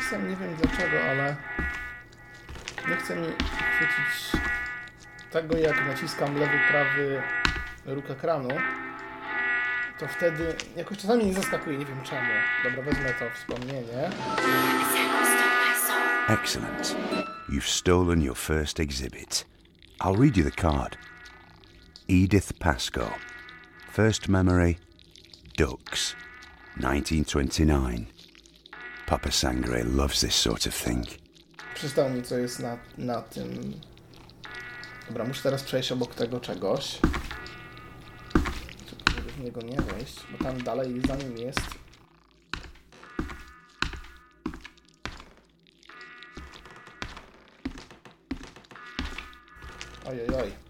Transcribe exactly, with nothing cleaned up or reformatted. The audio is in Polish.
czasem nie wiem dlaczego, ale nie chce mi chwycić tego, jak naciskam lewy, prawy róg ekranu, to wtedy jakoś czasami nie zaskakuje, nie wiem czemu. Dobra, wezmę to wspomnienie. Excellent. You've stolen your first exhibit. I'll read you the card. Edith Pascoe. First memory, ducks, nineteen twenty-nine. Papa Sangre loves this sort of thing. Przeczytał mi, co jest na, na tym. Dobra, muszę teraz przejść obok tego czegoś. Żeby w niego nie wejść, bo tam dalej za nim jest. Ojej, oj.